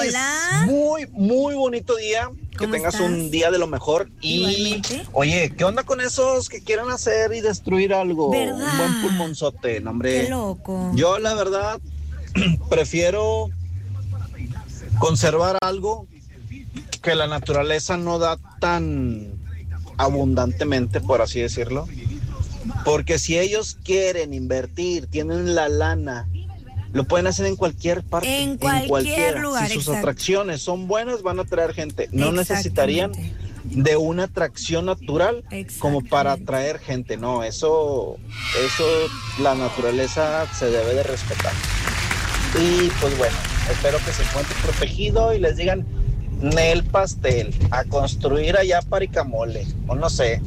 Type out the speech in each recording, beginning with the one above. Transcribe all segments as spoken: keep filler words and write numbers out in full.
Hola. Muy, muy bonito día. Que tengas estás? un día de lo mejor. Y, igualmente. Oye, ¿qué onda con esos que quieren hacer y destruir algo? ¿Verdad? Un buen pulmonzote, no, hombre. Qué loco. Yo, la verdad, prefiero conservar algo que la naturaleza no da tan abundantemente, por así decirlo. Porque si ellos quieren invertir, tienen la lana, lo pueden hacer en cualquier parte, En cualquier cualquiera. lugar, Si sus exacto. atracciones son buenas, van a atraer gente. No necesitarían Exactamente. de una atracción natural como para Exactamente. atraer gente. No, eso, eso la naturaleza se debe de respetar. Y pues bueno, espero que se encuentre protegido y les digan Nel Pastel, a construir allá Paricamole, o no sé.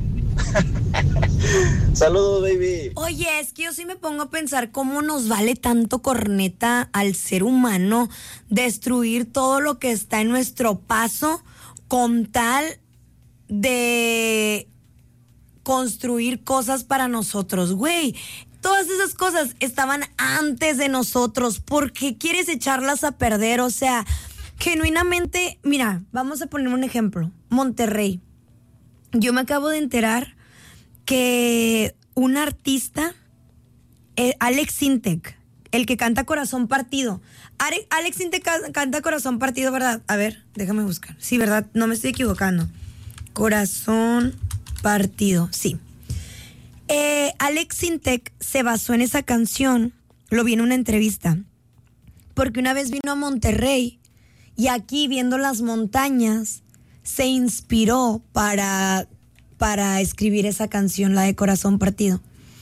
Saludos, baby. Oye, es que yo sí me pongo a pensar cómo nos vale tanto corneta al ser humano destruir todo lo que está en nuestro paso con tal de construir cosas para nosotros, güey. Todas esas cosas estaban antes de nosotros. ¿Por qué quieres echarlas a perder? O sea, genuinamente, mira, vamos a poner un ejemplo. Monterrey. Yo me acabo de enterar que un artista, eh, Alex Sintek, el que canta Corazón Partido. Are, Alex Sintek ca- canta Corazón Partido, ¿verdad? A ver, déjame buscar. Sí, ¿verdad? No me estoy equivocando. Corazón Partido, sí. Eh, Alex Sintek se basó en esa canción, lo vi en una entrevista, porque una vez vino a Monterrey y aquí viendo las montañas se inspiró para, para escribir esa canción, la de Corazón Partido.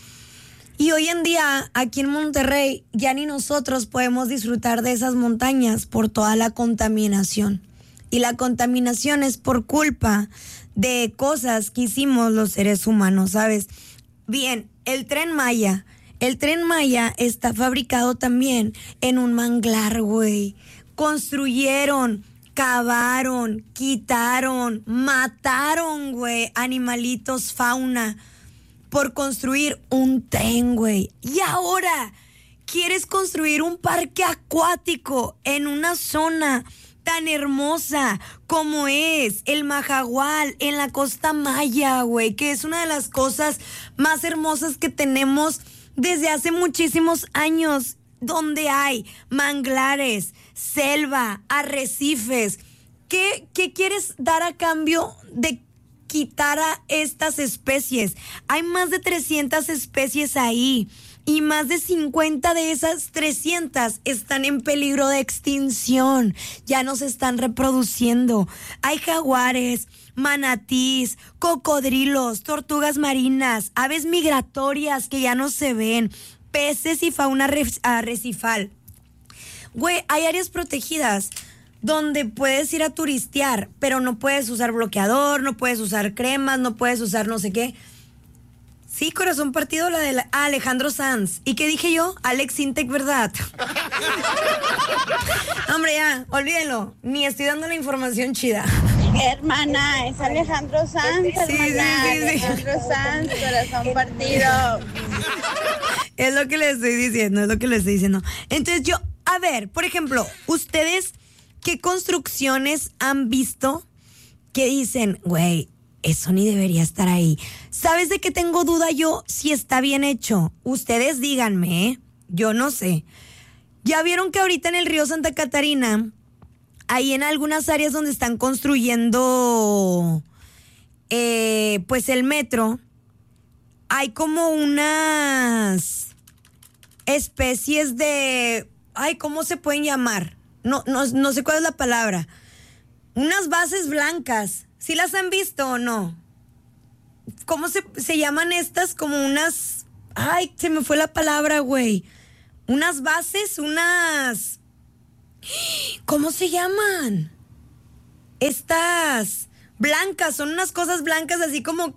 Y hoy en día, aquí en Monterrey, ya ni nosotros podemos disfrutar de esas montañas por toda la contaminación. Y la contaminación es por culpa de cosas que hicimos los seres humanos, ¿sabes? Bien, el Tren Maya. El Tren Maya está fabricado también en un manglar, güey. Construyeron, cavaron, quitaron, mataron, güey, animalitos, fauna, por construir un tren, güey. Y ahora quieres construir un parque acuático en una zona tan hermosa como es el Majagual en la Costa Maya, güey, que es una de las cosas más hermosas que tenemos desde hace muchísimos años, donde hay manglares, selva, arrecifes. ¿Qué, qué quieres dar a cambio de quitar a estas especies? Hay más de trescientas especies ahí. Y más de cincuenta de esas trescientas están en peligro de extinción. Ya no se están reproduciendo. Hay jaguares, manatís, cocodrilos, tortugas marinas, aves migratorias que ya no se ven, peces y fauna arrecifal. Güey, hay áreas protegidas donde puedes ir a turistear, pero no puedes usar bloqueador, no puedes usar cremas, no puedes usar no sé qué. Sí, Corazón Partido, la de la, ah, Alejandro Sanz. ¿Y qué dije yo? Alex Sintek, ¿verdad? Hombre, ya, olvídenlo. Ni estoy dando la información chida. Hermana, es Alejandro Sanz, Sí, sí, hermana. sí, sí. Alejandro Sanz, Corazón Partido. Es lo que le estoy diciendo, es lo que le estoy diciendo. Entonces yo, a ver, por ejemplo, ustedes, ¿qué construcciones han visto que dicen, güey, eso ni debería estar ahí? ¿Sabes de qué tengo duda yo si está bien hecho? Ustedes díganme, ¿eh? Yo no sé. Ya vieron que ahorita en el río Santa Catarina, ahí en algunas áreas donde están construyendo eh, pues el metro, hay como unas especies de, ay, ¿cómo se pueden llamar? No, no, no sé cuál es la palabra. Unas bases blancas. ¿Sí las han visto o no? ¿Cómo se, se llaman estas? Como unas... Ay, se me fue la palabra, güey. Unas bases, unas... ¿Cómo se llaman? Estas blancas, son unas cosas blancas así como...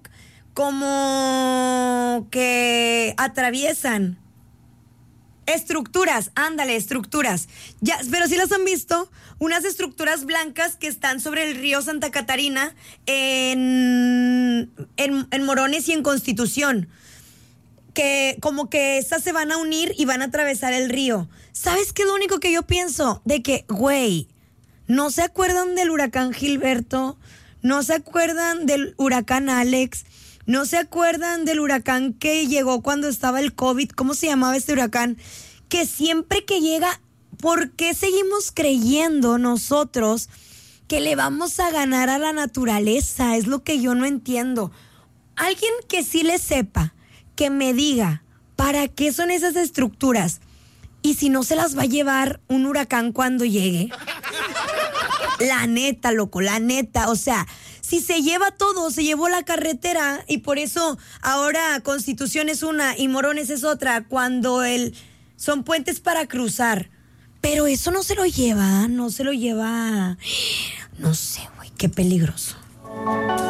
Como que atraviesan. Estructuras, ándale, estructuras. Ya, pero sí las han visto, unas estructuras blancas que están sobre el río Santa Catarina en, en, en Morones y en Constitución. Que como que estas se van a unir y van a atravesar el río. ¿Sabes qué es lo único que yo pienso? De que, güey, ¿No se acuerdan del huracán Gilberto? ¿No se acuerdan del huracán Alex? ¿No se acuerdan del huracán que llegó cuando estaba el COVID? ¿Cómo se llamaba este huracán? Que siempre que llega, ¿por qué seguimos creyendo nosotros que le vamos a ganar a la naturaleza? Es lo que yo no entiendo. Alguien que sí le sepa, que me diga, ¿para qué son esas estructuras? Y si no se las va a llevar un huracán cuando llegue. La neta, loco, la neta. O sea, si se lleva todo, se llevó la carretera y por eso ahora Constitución es una y Morones es otra, cuando el, son puentes para cruzar. Pero eso no se lo lleva, no se lo lleva. No sé, güey, qué peligroso.